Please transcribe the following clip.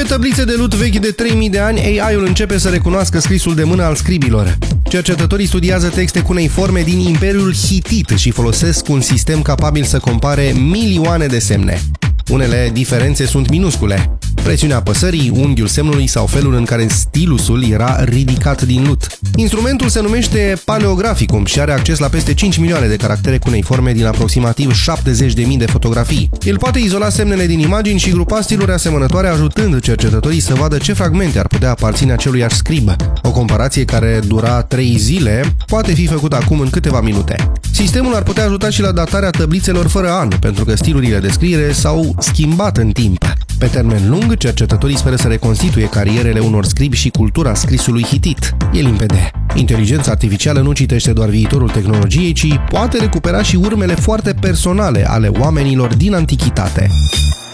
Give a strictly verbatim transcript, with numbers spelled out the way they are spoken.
tăblițe de lut vechi de trei mii de ani, A I-ul începe să recunoască scrisul de mână al scribilor. Cercetătorii studiază texte cuneiforme din Imperiul Hitit și folosesc un sistem capabil să compare milioane de semne. Unele diferențe sunt minuscule. Presiunea apăsării, unghiul semnului sau felul în care stilusul era ridicat din lut. Instrumentul se numește Paleographicum și are acces la peste cinci milioane de caractere cuneiforme din aproximativ șaptezeci de mii de fotografii. El poate izola semnele din imagini și grupa stiluri asemănătoare, ajutând cercetătorii să vadă ce fragmente ar putea aparține aceluiași scrib. O comparație care dura trei zile poate fi făcută acum în câteva minute. Sistemul ar putea ajuta și la datarea tăblițelor fără an, pentru că stilurile de scriere s-au schimbat în timp. Pe termen lung, cercetătorii speră să reconstituie carierele unor scribi și cultura scrisului hitit. E limpede. Inteligența artificială nu citește doar viitorul tehnologiei, ci poate recupera și urmele foarte personale ale oamenilor din antichitate.